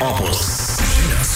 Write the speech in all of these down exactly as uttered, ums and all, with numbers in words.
Opus žinios.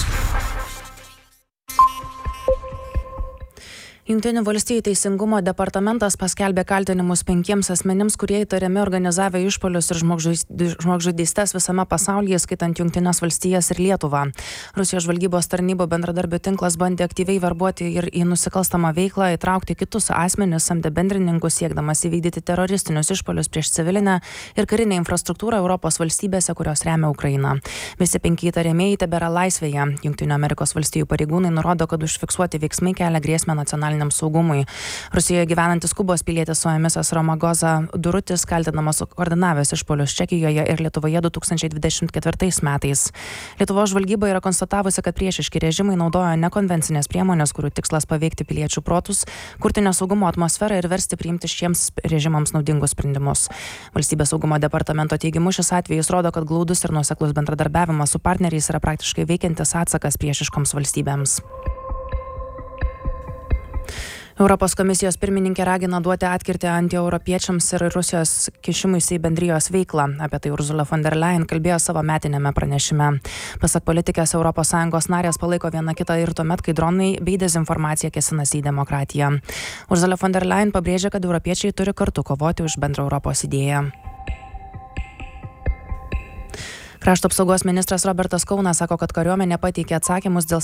Jungtinių valstijų teisingumo departamentas paskelbė kaltinimus penkiems asmenims, kurie įtariami organizavę išpuolius ir žmogžudystes visame pasaulyje, skaitant Jungtines valstijas ir Lietuvą. Rusijos žvalgybos tarnybų bendradarbių tinklas bandė aktyviai verbuoti ir į nusikalstamą veiklą įtraukti kitus asmenis, samdė bendrininkus, siekdamas įvykdyti teroristinius išpuolius prieš civilinę ir karinę infrastruktūrą Europos valstybėse, kurios remia Ukrainą. Visi penki įtariamieji tebėra laisvėje. Jungtinių Amerikos valstijų pareigūnai nurodo, kad užfiksuoti veiksmai kelia grėsmę nacionaliniam saugumui. Rusijoje gyvenantis Kubos pilietis suėmistas Romagoza Durutis kaltinamas koordinavęs išpuolius Čekijoje ir Lietuvoje du tūkstančiai dvidešimt ketvirtais metais. Lietuvos žvalgyba yra konstatavusi, kad priešiški režimai naudoja nekonvencinės priemonės, kurių tikslas paveikti piliečių protus, kurti nesaugumo atmosferą ir versti priimti šiems režimams naudingus sprendimus. Valstybės saugumo departamento teigimu šis atvejis rodo, kad glaudus ir nuoseklus bendradarbiavimas su partneriais yra praktiškai veikiantis atsakas priešiškoms valstybėms. Europos komisijos pirmininkė ragina duoti atkirtį antieuropiečiams ir Rusijos kišimuisi į bendrijos veiklą. Apie tai Ursula von der Leyen kalbėjo savo metinėme pranešime. Pasak politikės, Europos Sąjungos narės palaiko viena kitą ir tuomet, kai dronai bei dezinformacija kėsinasi į demokratiją. Ursula von der Leyen pabrėžė, kad europiečiai turi kartu kovoti už bendrą Europos idėją. Krašto apsaugos ministras Robertas Kaunas sako, kad kariuomenė pateikė atsakymus dėl